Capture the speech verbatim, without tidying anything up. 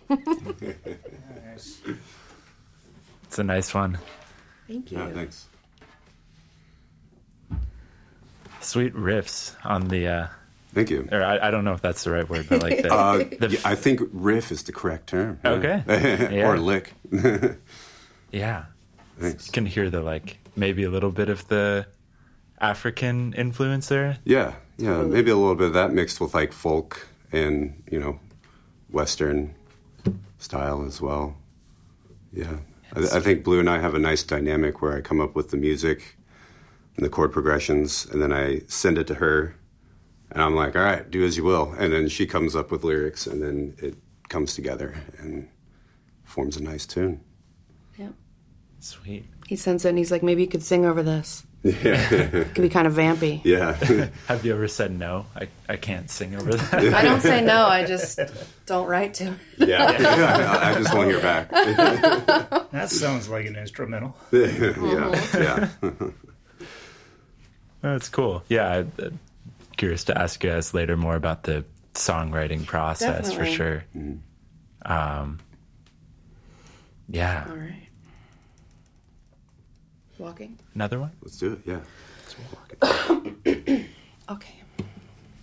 Nice. It's a nice one. Thank you. Yeah, thanks. Sweet riffs on the, uh, Thank you. or I, I don't know if that's the right word, but like the, Uh, the yeah, I think riff is the correct term. Yeah. Okay. Yeah. Or lick. yeah. Thanks. You can hear the, like, maybe a little bit of the African influence there. Yeah, yeah, Totally. maybe a little bit of that mixed with like folk and, you know, Western style as well. Yeah. I, I think Blue and I have a nice dynamic where I come up with the music and the chord progressions, and then I send it to her, and I'm like, all right, do as you will. And then she comes up with lyrics, and then it comes together and forms a nice tune. Yeah. Sweet. He sends it and he's like, maybe you could sing over this. Yeah. It could be kind of vampy. Yeah. Have you ever said no? I, I can't sing over that. I don't say no, I just don't write to it. Yeah. yeah. I just won't hear back. That sounds like an instrumental. yeah. Yeah. That's cool. Yeah, I'm curious to ask you guys later more about the songwriting process Definitely. for sure. Um, yeah. All right. Walking? Another one? Let's do it. Yeah. Okay.